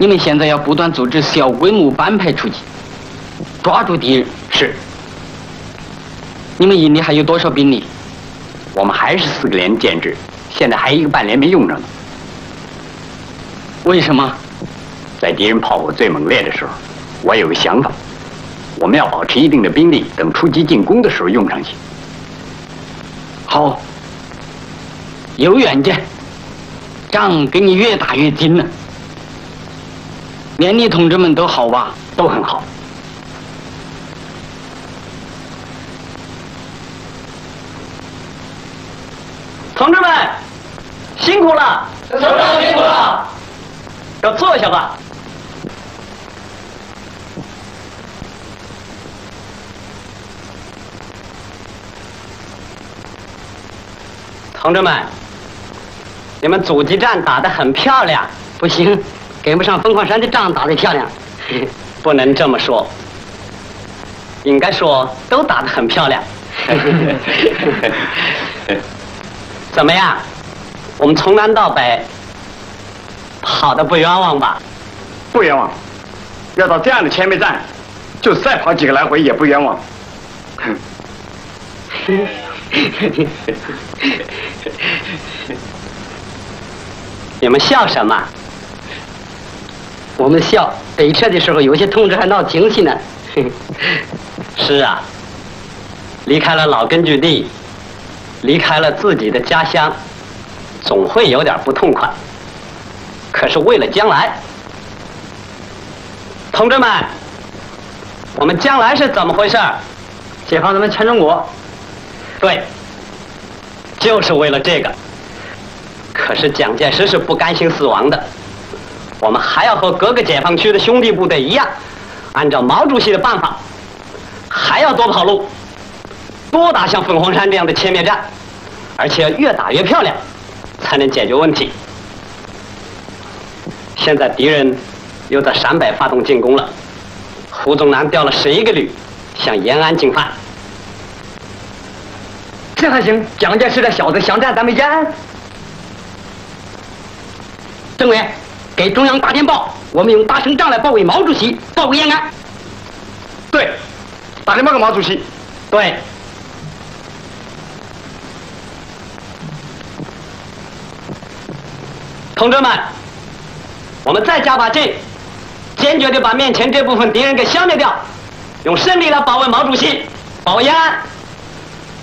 你们现在要不断组织小规模班排出击，抓住敌人。 是。 你们营里还有多少兵力？ 我们还是4个连建制，现在还有1个半连没用上呢。 为什么？ 在敌人炮火最猛烈的时候，我有个想法，我们要保持一定的兵力，等出击进攻的时候用上去。 好，有远见，仗跟你越打越精了。连里同志们都好吧？ 都很好。 同志们，辛苦了！ 首长辛苦了！ 都坐下吧。同志们，你们阻击战打得很漂亮。 不行，跟不上凤凰山的仗打得漂亮。 不能这么说，应该说都打得很漂亮。怎么样？我们从南到北跑得不冤枉吧？ 不冤枉。要到这样的前面站，就再跑几个来回也不冤枉。 你们笑什么？ 我们笑北撤的时候，有些同志还闹情绪呢。 是啊，离开了老根据地，离开了自己的家乡，总会有点不痛快。可是为了将来，同志们，我们将来是怎么回事？ 解放咱们全中国。 对，就是为了这个。可是蒋介石是不甘心死亡的，我们还要和各个解放区的兄弟部队一样，按照毛主席的办法，还要多跑路，多打像凤凰山这样的歼灭战，而且越打越漂亮，才能解决问题。现在敌人又在陕北发动进攻了，胡宗南调了11个旅向延安进犯。 这还行，蒋介石的小子想占咱们延安。政委，给中央打电报，我们用大胜仗来保卫毛主席，保卫延安。 对，打电报给毛主席。 对。同志们，我们再加把劲，坚决地把面前这部分敌人给消灭掉，用胜利来保卫毛主席，保卫延安。